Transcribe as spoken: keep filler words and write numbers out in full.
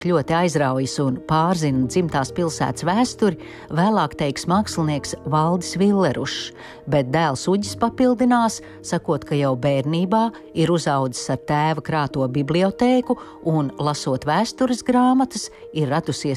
Ļoti aizraujas un pārzina dzimtās pilsētas vēsturi, vēlāk teiks mākslinieks Valdis Villerušs, bet dēls Uģis papildinās, sakot, ka jau bērnībā ir uzaudzis ar tēva krāto bibliotēku un, lasot vēstures grāmatas, ir radusies